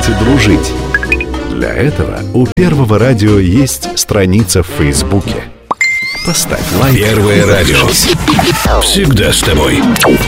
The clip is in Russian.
будете дружить? Для этого у Первого радио есть страница в Фейсбуке. Поставь лайк. Первое радио. Всегда с тобой.